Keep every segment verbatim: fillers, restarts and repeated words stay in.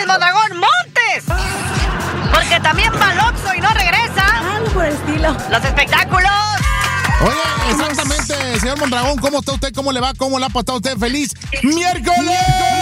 Alexis Mondragón Montes. Porque también va al Oxxo y no regresa. Algo por el estilo. Los espectáculos. Oye, exactamente, señor Mondragón, ¿cómo está usted? ¿Cómo le va? ¿Cómo le ha pasado usted? ¡Feliz miércoles!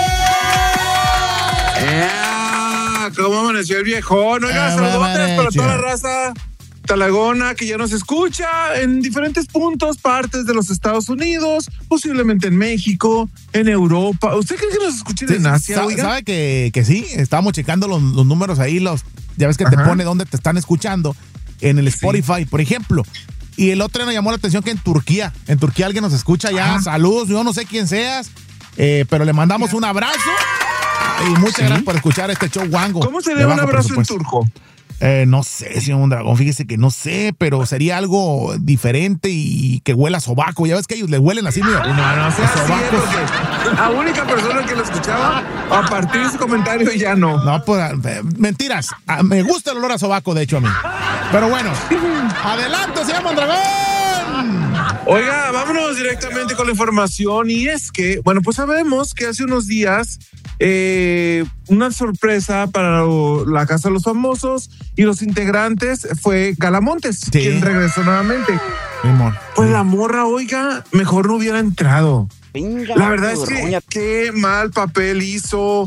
Yeah, ¿cómo amaneció el viejón? Oiga, saludos para toda la raza talagona que ya nos escucha en diferentes puntos, partes de los Estados Unidos, posiblemente en México, en Europa. ¿Usted cree que nos escuchen sí, en Asia? Sabe, sabe que, que sí, estábamos checando los, los números ahí, los ya ves que Ajá. te pone dónde te están escuchando en el Spotify, sí. por ejemplo. Y el otro nos llamó la atención que en Turquía, en Turquía alguien nos escucha ya. Ajá. Saludos, yo no sé quién seas, eh, pero le mandamos un abrazo y muchas ¿Sí? gracias por escuchar este show Wango. ¿Cómo se le da un abrazo en turco? Eh, no sé, señor Mondragón, fíjese que no sé, pero sería algo diferente y que huela a sobaco. Ya ves que ellos le huelen así, mira. No, no sé, sobaco. La única persona que lo escuchaba, a partir de su comentario ya no. No, pues, mentiras. Me gusta el olor a sobaco, de hecho, a mí. Pero bueno, adelante, señor Mondragón. Oiga, vámonos directamente con la información. Y es que, bueno, pues sabemos que hace unos días eh, una sorpresa para lo, la Casa de los Famosos y los integrantes fue Gala Montes, sí. quien regresó nuevamente. Simón. Pues la morra, oiga, mejor no hubiera entrado. Venga, la verdad es que qué mal papel hizo.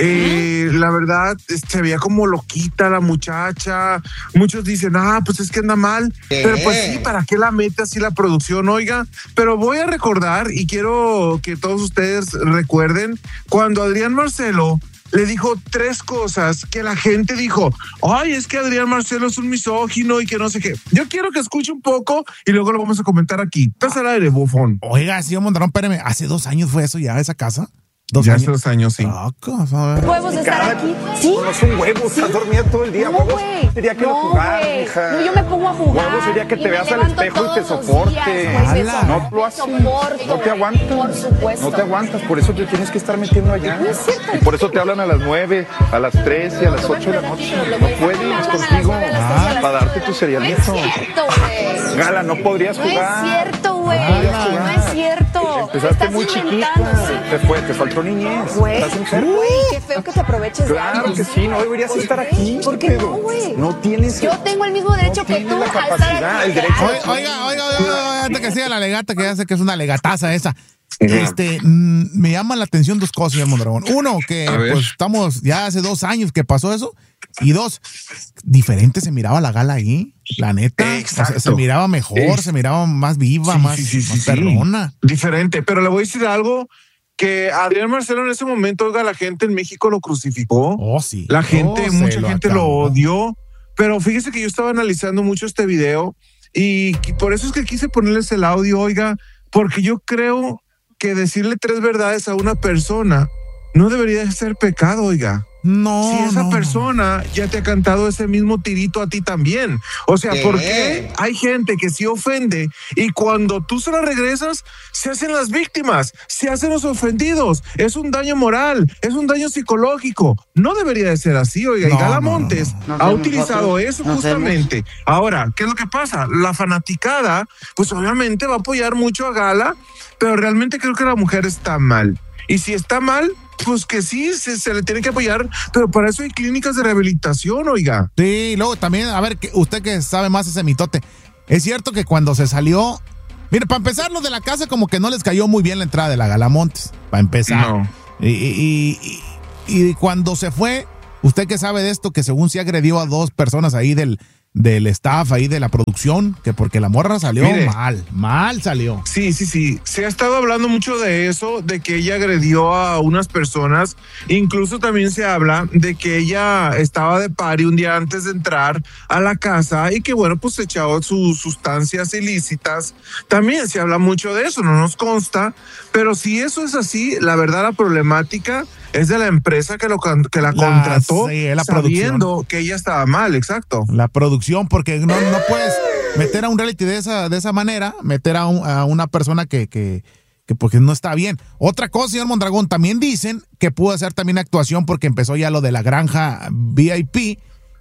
Eh, la verdad, se veía como loquita la muchacha. Muchos dicen, ah, pues es que anda mal. ¿Qué? Pero pues sí, ¿para qué la mete así la producción? Oiga, pero voy a recordar y quiero que todos ustedes recuerden cuando Adrián Marcelo le dijo tres cosas que la gente dijo, ay, es que Adrián Marcelo es un misógino y que no sé qué. Yo quiero que escuche un poco y luego lo vamos a comentar aquí. Estás al aire, bufón. Oiga, señor Mondragón, espérame, ¿hace dos años fue eso ya, esa casa? Dos ya años. Hace dos años, sí. Ah, cosa, ¿Huevos de estar aquí? Sí. No son huevos, ¿Sí? estás dormida todo el día. No, huevos güey. Sería que no, lo jugaras, hija. No, yo me pongo a jugar. Huevos sería que te veas al espejo y te soporte. Días, no lo haces. No te aguantas. Por supuesto. No te aguantas, por eso te tienes que estar metiendo allá. No es cierto. Y por eso te hablan a las nueve, a las tres y a las ocho de la noche. No puedes contigo. Ah, para darte tu cerealito. No es cierto, güey. Gala, no podrías jugar. No es cierto, güey. No es cierto. Empezaste muy chiquita. Te fue, te faltó niñez. Estás enfermo. Güey, qué feo que te aproveches. Claro que sí, no deberías estar aquí. ¿Por qué no, güey? No tienes. Yo tengo el mismo derecho no que tú la a estar capacidad, aquí. el derecho. Oiga, oiga, oiga, oiga, antes que siga la legata, que ya sé que es una legataza esa. Este, mmm, me llaman la atención dos cosas, señor Mondragón. Uno, que pues estamos ya hace dos años que pasó eso. Y dos, diferente se miraba la Gala ahí, la neta. O sea, se miraba mejor, Ex. se miraba más viva, sí, más, sí, sí, más sí, perrona. Sí. Diferente, pero le voy a decir algo. Que Adrián Marcelo en ese momento, oiga, la gente en México lo crucificó. Oh, sí. La gente, oh, mucha lo gente acabó. lo odió. Pero fíjese que yo estaba analizando mucho este video y por eso es que quise ponerles el audio, oiga, porque yo creo que decirle tres verdades a una persona no debería ser pecado, oiga. No. Si esa no, persona no. ya te ha cantado ese mismo tirito a ti también. O sea, ¿Qué? ¿por qué hay gente que sí ofende y cuando tú se la regresas, se hacen las víctimas, se hacen los ofendidos? Es un daño moral, es un daño psicológico. No debería de ser así, oiga. No, y Gala Montes no, no, no. ha utilizado nosotros, eso justamente. Ahora, ¿qué es lo que pasa? La fanaticada, pues obviamente va a apoyar mucho a Gala, pero realmente creo que la mujer está mal. Y si está mal, pues que sí, se, se le tiene que apoyar, pero para eso hay clínicas de rehabilitación, oiga. Sí, luego también, a ver, usted que sabe más ese mitote, es cierto que cuando se salió, mire, para empezar, los de la casa como que no les cayó muy bien la entrada de la Gala Montes, para empezar. No. Y, y, y, y cuando se fue, usted que sabe de esto, que según se agredió a dos personas ahí del... del staff ahí de la producción, que porque la morra salió Mire, mal, mal salió. Sí, sí, sí, se ha estado hablando mucho de eso, de que ella agredió a unas personas, incluso también se habla de que ella estaba de party un día antes de entrar a la casa y que bueno, pues se echaba sus sustancias ilícitas, también se habla mucho de eso, no nos consta, pero si eso es así, la verdad la problemática es de la empresa que, lo, que la, la contrató sí, la sabiendo producción. Que ella estaba mal, exacto. La producción, porque no, no puedes meter a un reality de esa, de esa manera, meter a, un, a una persona que, que, que porque no está bien. Otra cosa, señor Mondragón, también dicen que pudo hacer también actuación porque empezó ya lo de la granja V I P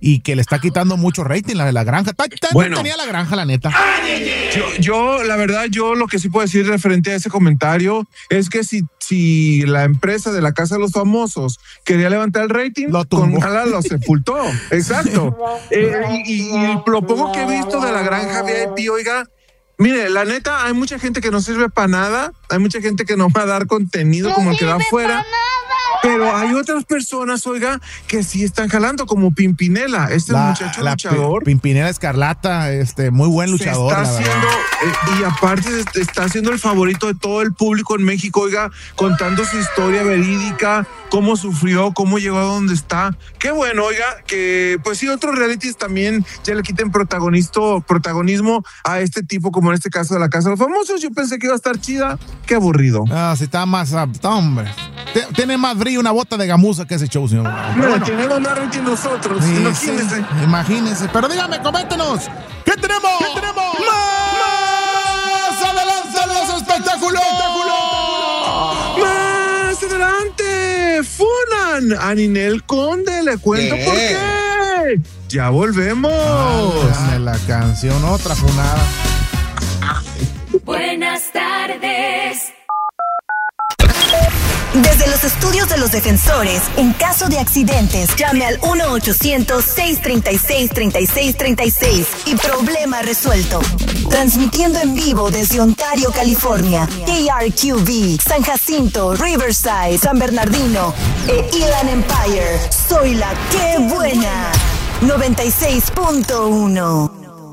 y que le está quitando mucho rating la de la granja. Ta, ta, bueno, no tenía la granja, la neta. Yo, yo, la verdad, yo lo que sí puedo decir referente a ese comentario es que si, si la empresa de la Casa de los Famosos quería levantar el rating, lo con Gala lo sepultó. Exacto. eh, y, y, y lo poco que he visto de la granja V I P, oiga, mire, la neta, hay mucha gente que no sirve para nada, hay mucha gente que no va a dar contenido no como el que da afuera. Pero hay otras personas, oiga, que sí están jalando, como Pimpinela, este la, muchacho la luchador. Pimpinela Escarlata, este, muy buen luchador. Se está haciendo, eh, y aparte está siendo el favorito de todo el público en México, oiga, contando su historia verídica, cómo sufrió, cómo llegó a donde está. Qué bueno, oiga, que pues sí, otros realities también ya le quiten protagonismo a este tipo, como en este caso de la Casa de los Famosos. Yo pensé que iba a estar chida, qué aburrido. Ah, sí, está más, está, hombre. Tiene más brillo una bota de gamuza que ese show, señor. No, bueno, tenemos más rating nosotros. Sí, imagínense. Sí, imagínense. Pero dígame, coméntenos. ¿Qué tenemos? ¿Qué tenemos? ¡Más! ¡Más adelante los espectáculos! ¡Más adelante! ¡Funan! A Ninel Conde, le cuento ¿Qué? por qué. Ya volvemos. Ah, la canción, otra funada. Buenas tardes. Desde los estudios de los defensores, en caso de accidentes, llame al uno ochocientos, seiscientos treinta y seis, treinta y seis treinta y seis y problema resuelto. Transmitiendo en vivo desde Ontario, California, K R Q V, San Jacinto, Riverside, San Bernardino e Inland Empire. Soy la que buena. noventa y seis punto uno.